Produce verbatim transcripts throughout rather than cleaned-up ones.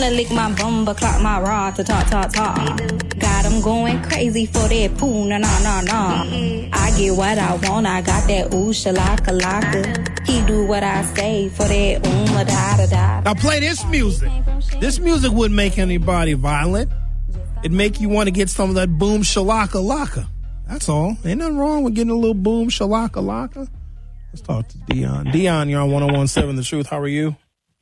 wanna lick my bumper, clock my rod to talk, talk, talk. Got them going crazy for that poo, na na na na. I get what I want, I got that ooh shalaka laka. He do what I say for that oom da da da. Now play this music. This music wouldn't make anybody violent. It'd make you want to get some of that boom shalaka laka. That's all. Ain't nothing wrong with getting a little boom shalaka laka. Let's talk to Dion. Dion, you're on one oh one point seven The Truth. How are you?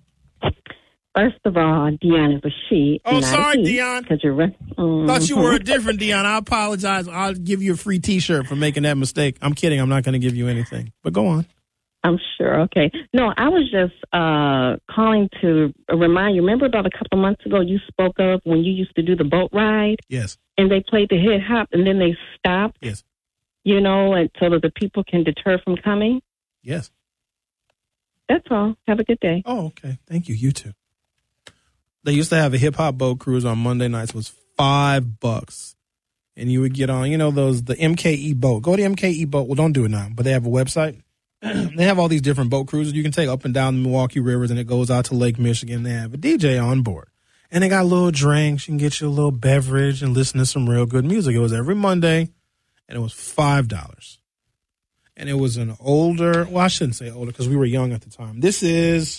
First of all, Dion is a she. Oh, sorry, he, Dion. Because you're re- mm-hmm. Thought you were a different Dion. I apologize. I'll give you a free T-shirt for making that mistake. I'm kidding. I'm not going to give you anything. But go on. I'm sure. Okay. No, I was just uh, calling to remind you. Remember about a couple of months ago you spoke of when you used to do the boat ride? Yes. And they played the hip hop and then they stopped? Yes. You know, and so that the people can deter from coming? Yes. That's all. Have a good day. Oh, okay. Thank you. You too. They used to have a hip-hop boat cruise on Monday nights. It was five bucks. And you would get on, you know, those, the M K E boat. Go to M K E boat. Well, don't do it now, but they have a website. They have all these different boat cruises you can take up and down the Milwaukee rivers, and it goes out to Lake Michigan. They have a D J on board. And they got little drinks. You can get you a little beverage and listen to some real good music. It was every Monday, and it was five dollars. And it was an older, well, I shouldn't say older because we were young at the time. This is,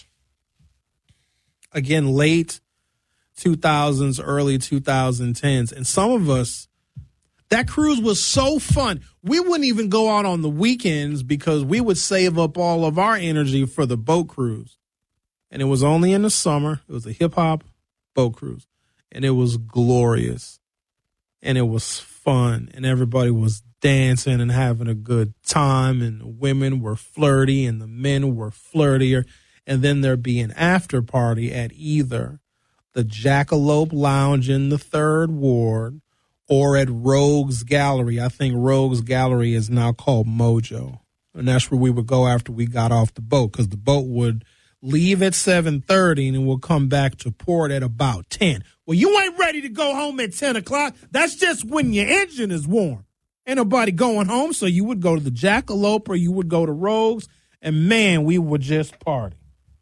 again, late two thousands, early twenty tens. And some of us, that cruise was so fun. We wouldn't even go out on the weekends because we would save up all of our energy for the boat cruise. And it was only in the summer. It was a hip-hop boat cruise. And it was glorious. And it was fun. And everybody was dancing and having a good time. And the women were flirty and the men were flirtier. And then there'd be an after party at either the Jackalope Lounge in the Third Ward or at Rogues Gallery. I think Rogues Gallery is now called Mojo. And that's where we would go after we got off the boat, because the boat would leave at seven thirty and we'll come back to port at about ten. Well, you ain't ready to go home at ten o'clock. That's just when your engine is warm. Ain't nobody going home, so you would go to the Jackalope or you would go to Rogues, and, man, we would just party.